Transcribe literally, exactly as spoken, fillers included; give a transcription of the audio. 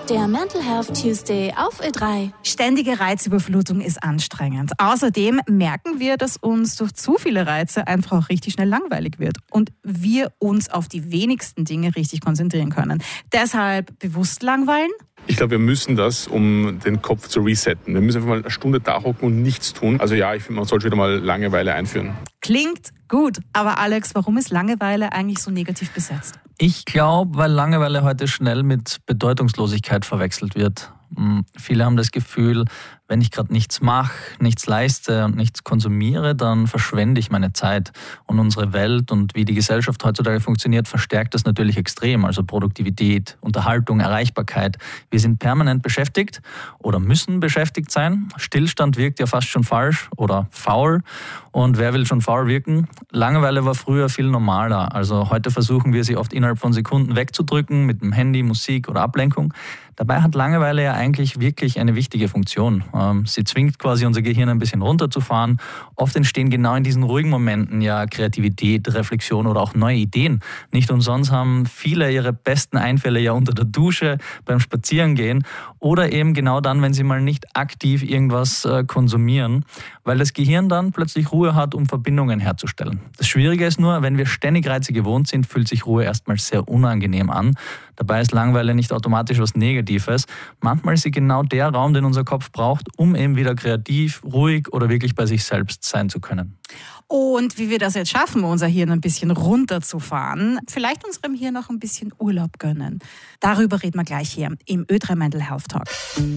Der Mental Health Tuesday auf Ö drei. Ständige Reizüberflutung ist anstrengend. Außerdem merken wir, dass uns durch zu viele Reize einfach auch richtig schnell langweilig wird und wir uns auf die wenigsten Dinge richtig konzentrieren können. Deshalb bewusst langweilen. Ich glaube, wir müssen das, um den Kopf zu resetten. Wir müssen einfach mal eine Stunde da hocken und nichts tun. Also ja, ich finde, man sollte wieder mal Langeweile einführen. Klingt gut. Aber Alex, warum ist Langeweile eigentlich so negativ besetzt? Ich glaube, weil Langeweile heute schnell mit Bedeutungslosigkeit verwechselt wird. Viele haben das Gefühl, wenn ich gerade nichts mache, nichts leiste und nichts konsumiere, dann verschwende ich meine Zeit. Und unsere Welt und wie die Gesellschaft heutzutage funktioniert, verstärkt das natürlich extrem. Also Produktivität, Unterhaltung, Erreichbarkeit. Wir sind permanent beschäftigt oder müssen beschäftigt sein. Stillstand wirkt ja fast schon falsch oder faul. Und wer will schon faul wirken? Langeweile war früher viel normaler. Also heute versuchen wir sie oft innerhalb von Sekunden wegzudrücken mit dem Handy, Musik oder Ablenkung. Dabei hat Langeweile ja eigentlich wirklich eine wichtige Funktion. Sie zwingt quasi unser Gehirn ein bisschen runterzufahren. Oft entstehen genau in diesen ruhigen Momenten ja Kreativität, Reflexion oder auch neue Ideen. Nicht umsonst haben viele ihre besten Einfälle ja unter der Dusche, beim Spazierengehen oder eben genau dann, wenn sie mal nicht aktiv irgendwas konsumieren, weil das Gehirn dann plötzlich Ruhe hat, um Verbindungen herzustellen. Das Schwierige ist nur, wenn wir ständig Reize gewohnt sind, fühlt sich Ruhe erstmal sehr unangenehm an. Dabei ist Langeweile nicht automatisch was Negatives. Manchmal ist sie genau der Raum, den unser Kopf braucht, um eben wieder kreativ, ruhig oder wirklich bei sich selbst sein zu können. Und wie wir das jetzt schaffen, unser Hirn ein bisschen runterzufahren, vielleicht unserem Hirn noch ein bisschen Urlaub gönnen. Darüber reden wir gleich hier im Ö drei Mental Health Talk.